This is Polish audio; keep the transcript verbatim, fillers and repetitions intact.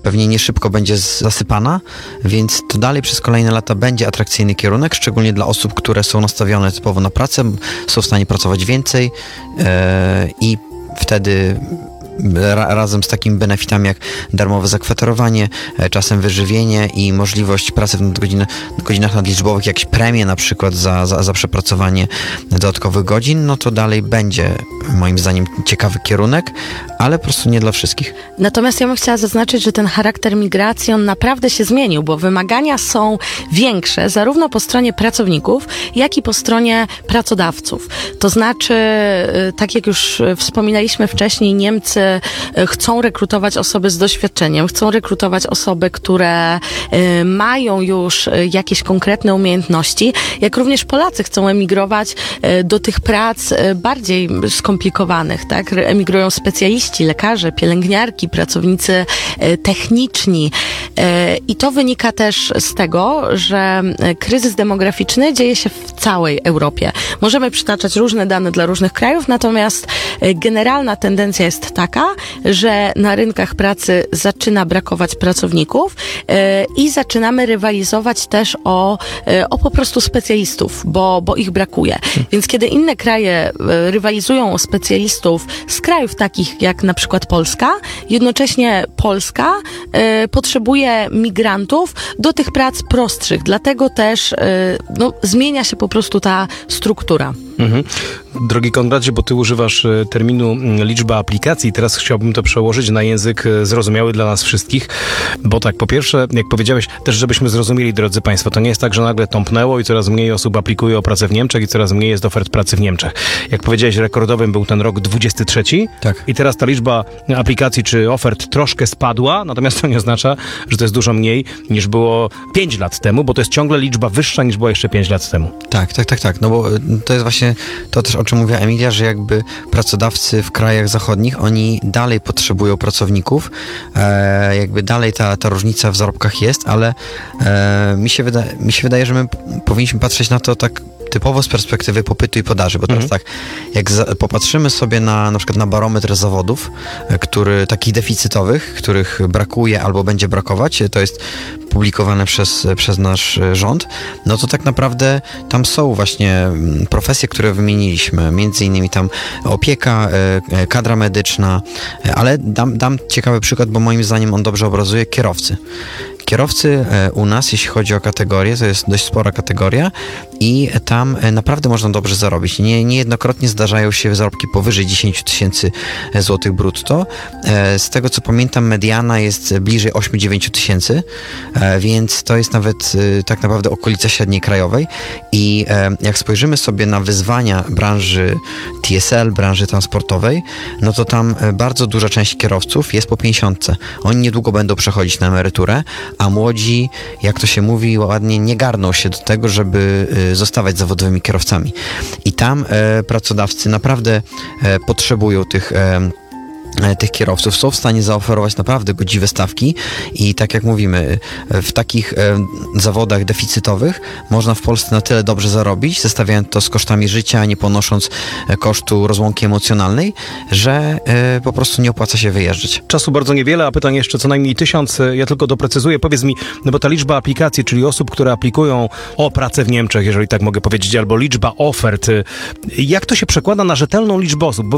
pewnie nie szybko będzie zasypana, więc to dalej przez kolejne lata będzie atrakcyjny kierunek, szczególnie dla osób, które są nastawione typowo na pracę, są w stanie pracować więcej yy, i wtedy Ra, razem z takimi benefitami jak darmowe zakwaterowanie, czasem wyżywienie i możliwość pracy w nadgodzinach, godzinach nadliczbowych, jakieś premie na przykład za, za, za przepracowanie dodatkowych godzin, no to dalej będzie moim zdaniem ciekawy kierunek, ale po prostu nie dla wszystkich. Natomiast ja bym chciała zaznaczyć, że ten charakter migracji, on naprawdę się zmienił, bo wymagania są większe zarówno po stronie pracowników, jak i po stronie pracodawców. To znaczy, tak jak już wspominaliśmy wcześniej, Niemcy chcą rekrutować osoby z doświadczeniem, chcą rekrutować osoby, które y, mają już y, jakieś konkretne umiejętności, jak również Polacy chcą emigrować y, do tych prac y, bardziej skomplikowanych, tak? Emigrują specjaliści, lekarze, pielęgniarki, pracownicy y, techniczni y, i to wynika też z tego, że y, kryzys demograficzny dzieje się w całej Europie. Możemy przytaczać różne dane dla różnych krajów, natomiast y, generalna tendencja jest taka, że na rynkach pracy zaczyna brakować pracowników yy, i zaczynamy rywalizować też o, yy, o po prostu specjalistów, bo, bo ich brakuje. Więc kiedy inne kraje yy, rywalizują o specjalistów z krajów takich jak na przykład Polska, jednocześnie Polska yy, potrzebuje migrantów do tych prac prostszych. Dlatego też yy, no, zmienia się po prostu ta struktura. Mhm. Drogi Konradzie, bo ty używasz terminu liczba aplikacji, teraz chciałbym to przełożyć na język zrozumiały dla nas wszystkich, bo tak, po pierwsze, jak powiedziałeś, też żebyśmy zrozumieli, drodzy Państwo, to nie jest tak, że nagle tąpnęło i coraz mniej osób aplikuje o pracę w Niemczech i coraz mniej jest ofert pracy w Niemczech. Jak powiedziałeś, rekordowym był ten rok dwudziesty trzeci Tak. I teraz ta liczba aplikacji czy ofert troszkę spadła, natomiast to nie oznacza, że to jest dużo mniej niż było pięć lat temu, bo to jest ciągle liczba wyższa niż była jeszcze pięć lat temu. Tak, tak, tak, tak, no bo to jest właśnie to też, o czym mówiła Emilia, że jakby pracodawcy w krajach zachodnich, oni dalej potrzebują pracowników, e, jakby dalej ta, ta różnica w zarobkach jest, ale e, mi się wyda, mi się wydaje, że my powinniśmy patrzeć na to tak typowo z perspektywy popytu i podaży, bo teraz Mhm. tak, jak za, popatrzymy sobie na na przykład na barometr zawodów, który, takich deficytowych, których brakuje albo będzie brakować, to jest publikowane przez, przez nasz rząd, no to tak naprawdę tam są właśnie profesje, które wymieniliśmy, między innymi tam opieka, kadra medyczna, ale dam, dam ciekawy przykład, bo moim zdaniem on dobrze obrazuje kierowcy. Kierowcy u nas, jeśli chodzi o kategorię, to jest dość spora kategoria i tam naprawdę można dobrze zarobić. Nie, niejednokrotnie zdarzają się zarobki powyżej dziesięć tysięcy złotych brutto. Z tego co pamiętam, mediana jest bliżej osiem do dziewięciu tysięcy, więc to jest nawet tak naprawdę okolica średniej krajowej i jak spojrzymy sobie na wyzwania branży T S L, branży transportowej, no to tam bardzo duża część kierowców jest po pięćdziesiątce. Oni niedługo będą przechodzić na emeryturę, a młodzi, jak to się mówi ładnie, nie garną się do tego, żeby y, zostawać zawodowymi kierowcami. I tam e, pracodawcy naprawdę e, potrzebują tych e, tych kierowców, są w stanie zaoferować naprawdę godziwe stawki i tak jak mówimy, w takich e, zawodach deficytowych można w Polsce na tyle dobrze zarobić, zestawiając to z kosztami życia, nie ponosząc e, kosztu rozłąki emocjonalnej, że e, po prostu nie opłaca się wyjeżdżać. Czasu bardzo niewiele, a pytań jeszcze co najmniej tysiąc. Ja tylko doprecyzuję. Powiedz mi, no bo ta liczba aplikacji, czyli osób, które aplikują o pracę w Niemczech, jeżeli tak mogę powiedzieć, albo liczba ofert, jak to się przekłada na rzetelną liczbę osób? Bo